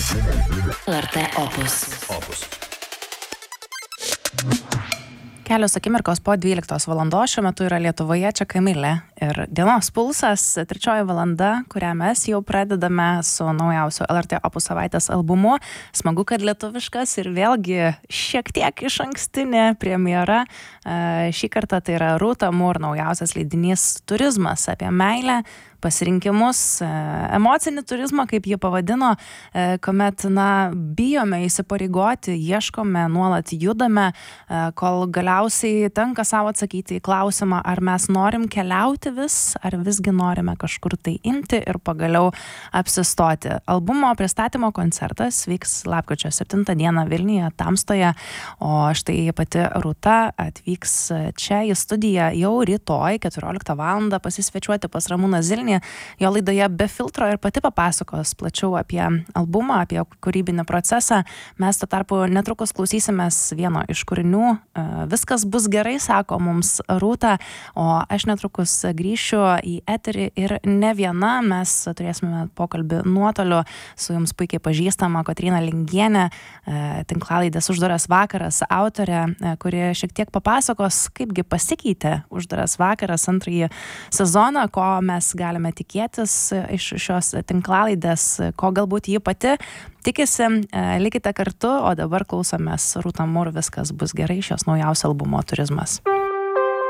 LRT Opus. Kelios akimirkos po 12 valandos šiuo metu yra Lietuvoje, čia Kamilė. Ir dienos pulsas, 3 valanda, kurią mes jau pradedame su naujausiu LRT Opus savaitės albumu. Smagu, kad lietuviškas ir vėlgi šiek tiek iš ankstinė premjera. Šį kartą tai yra Rūta Mur naujausias leidinys Turizmas apie meilę, pasirinkimus, emocinį turizmą, kaip jie pavadino, kuomet, bijome įsipareigoti, ieškome, nuolat judame, kol galiausiai tenka savo atsakyti į klausimą, ar mes norim keliauti vis, ar visgi norime kažkur tai imti ir pagaliau apsistoti. Albumo pristatymo koncertas vyks lapkričio 7 dieną Vilniuje, Tamstoje, o štai pati Rūta atvyks čia į studiją jau rytoj 14 valandą pasisvečiuoti pas Ramūną Zilnį. Jo laidoje Be filtro ir pati papasakos plačiau apie albumą, apie kūrybinį procesą. Mes tuo tarpu netrukus klausysimės vieno iš kūrinių. Viskas bus gerai, sako mums Rūta, o aš netrukus grįšiu į eterį ir ne viena. Mes turėsime pokalbį nuotoliu su jums puikiai pažįstama Kotryna Lingienė, tinklalaidės Uždaras vakaras autorė, kuri šiek tiek papasakos, kaipgi pasikeitė Uždaras vakaras antrąjį sezoną, ko mes galime tikėtis iš šios tinklalaidės, ko galbūt ji pati tikisi. Likite kartu, o dabar klausomės Rūta Mur, Viskas bus gerai, šios naujausio albumo Turizmas.